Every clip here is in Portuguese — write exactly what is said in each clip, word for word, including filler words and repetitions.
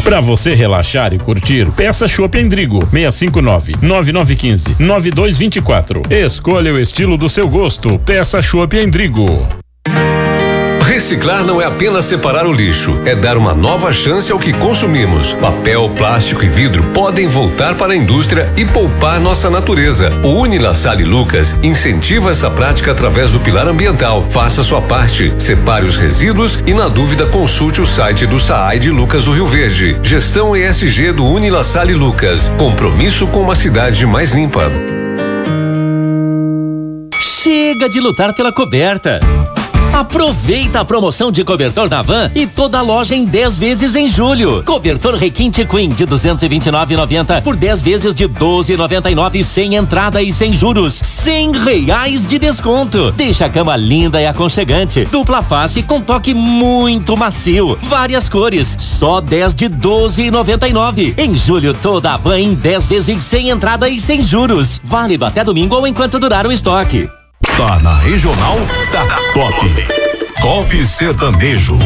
Pra você relaxar e curtir, peça Chopp Endrigo, seis cinco nove, nove nove um cinco, nove dois dois quatro. Escolha o estilo do seu gosto, peça Chopp Endrigo. Reciclar não é apenas separar o lixo, é dar uma nova chance ao que consumimos. Papel, plástico e vidro podem voltar para a indústria e poupar nossa natureza. O Unilassale Lucas incentiva essa prática através do pilar ambiental. Faça sua parte, separe os resíduos e, na dúvida, consulte o site do SAAI de Lucas do Rio Verde. Gestão E S G do Unilassale Lucas. Compromisso com uma cidade mais limpa. Chega de lutar pela coberta. Aproveita a promoção de cobertor da Van e toda a loja em dez vezes em julho. Cobertor Requinte Queen de duzentos e vinte e nove reais e noventa centavos por dez vezes de doze reais e noventa e nove centavos, sem entrada e sem juros. cem reais de desconto. Deixa a cama linda e aconchegante. Dupla face com toque muito macio. Várias cores. Só dez de doze reais e noventa e nove centavos. Em julho, toda a Van em dez vezes sem entrada e sem juros. Válido até domingo ou enquanto durar o estoque. Tá na Regional, tá top. Top Sertanejo.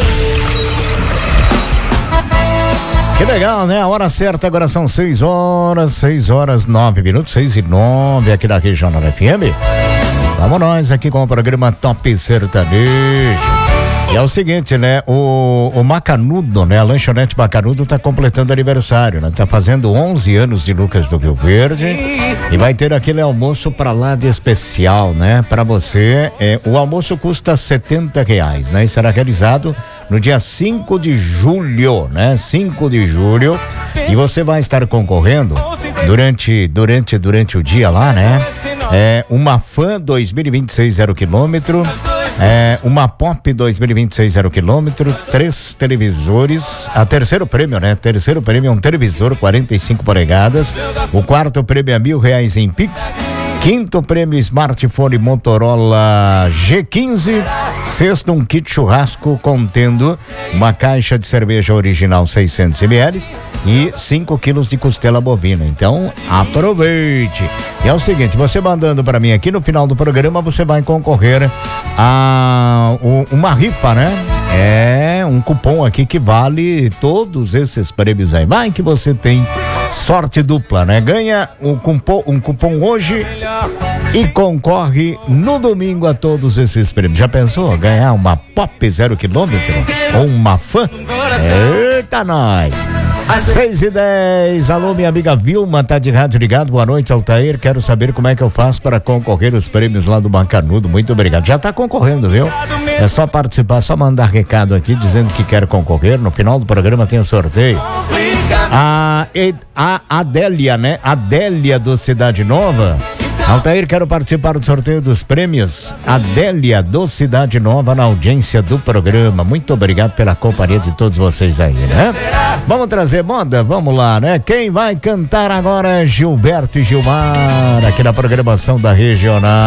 Que legal, né? A hora certa agora são seis horas, seis horas, nove minutos, seis e nove aqui da Regional F M. Vamos nós aqui com o programa Top Sertanejo. E é o seguinte, né? O, o Macanudo, né? A lanchonete Macanudo tá completando aniversário, né? Tá fazendo onze anos de Lucas do Rio Verde e vai ter aquele almoço pra lá de especial, né? Pra você, é, o almoço custa setenta reais, né? E será realizado no dia cinco de julho, né? cinco de julho. E você vai estar concorrendo durante, durante, durante o dia lá, né? É, uma Fan dois mil e vinte e seis zero quilômetro. É, uma Pop dois mil e vinte e seis zero quilômetro, três televisores, a terceiro prêmio, né? Terceiro prêmio é um televisor quarenta e cinco polegadas, o quarto prêmio é mil reais em Pix, quinto prêmio smartphone Motorola G quinze, sexto um kit churrasco contendo uma caixa de cerveja original seiscentos mililitros e cinco quilos de costela bovina. Então aproveite. E é o seguinte, você mandando para mim aqui no final do programa, você vai concorrer a um, uma rifa, né? É um cupom aqui que vale todos esses prêmios aí. Vai que você tem sorte dupla, né? Ganha um cupom, um cupom hoje e concorre no domingo a todos esses prêmios. Já pensou? Ganhar uma Pop zero quilômetro ou uma Fan? Eita, nós! seis e dez, alô, minha amiga Vilma, tá de rádio ligado, boa noite, Altair, quero saber como é que eu faço para concorrer os prêmios lá do Macanudo, muito obrigado, já tá concorrendo, viu? É só participar, só mandar recado aqui dizendo que quer concorrer, no final do programa tem o sorteio. A, a Adélia, né? Adélia do Cidade Nova. Altair, quero participar do sorteio dos prêmios. Adélia do Cidade Nova na audiência do programa. Muito obrigado pela companhia de todos vocês aí, né? Vamos trazer moda? Vamos lá, né? Quem vai cantar agora é Gilberto e Gilmar, aqui na programação da Regional.